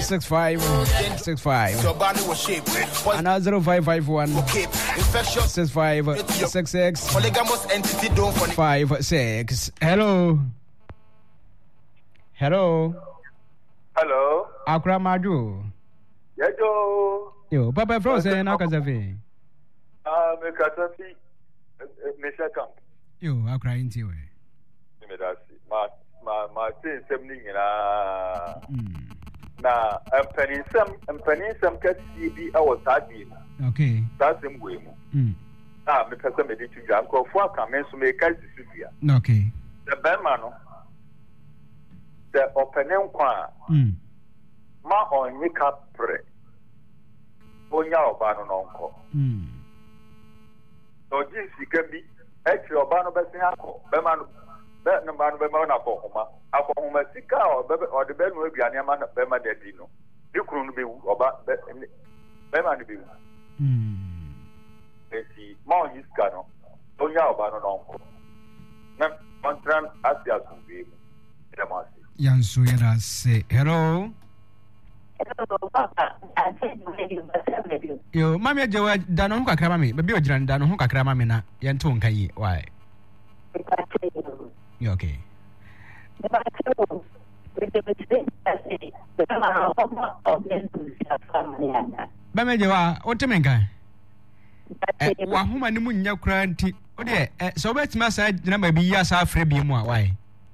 6565 and 0551 6566 56. Hello. Akra Madu. Yo, Papa Frost and Akazafi. Mekasafi, Mr. Camp. You are crying to you. My thing, something na penny some can see our study. Okay. That's him way. Because I'm a little young for comments to make us Sylvia. Okay. The Bermano, the opening qua, ma on your cap pre. Onya Obano Nonco. So this can be actually Obano Bassiaco, Bermano. That no man be man for Homa Sika or the Ben will be an man of Bema Dedino. You couldn't be about Bema to be. See, Mount Hiscano, Tonya Obano Nonco. Montran Asia to be Yansuera say hello. Yo, Mamma Joe, Danonka Kramami, but you're Danonka Kramamina, Yantonkai, why? You okay? Bamajawa, what to make? Wahuma Nimunya Cranty. Oh, dear, so what's my side? Number be yes, I'll free be more. Why?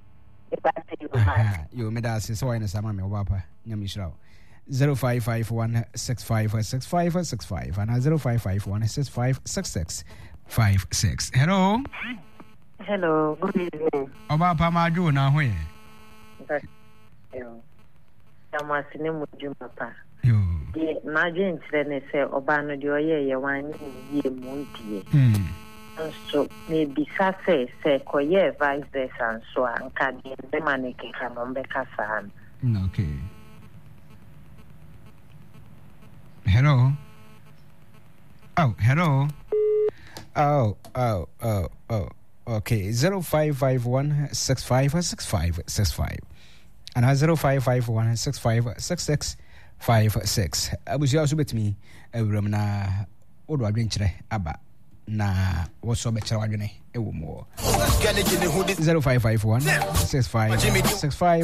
You made us so in a summer, Wapa, Yamishrao. 0551 6565 and 0551 656656. Hello. Hello, good evening. Oba Pamaju na hwe. Yamasine mujumapa. Yo. Na jentre ne se oba no de oye wan yie muntie. So maybe say koye vice versa so anka de be maneke kanombe kasa. Okay. Hello. Oh, hello. Oh. Okay, 0551 6565 and 0551 656656. I was also with me. Na odo adwenkyere aba na woso be kyere wadwene ewo mo 0551 6565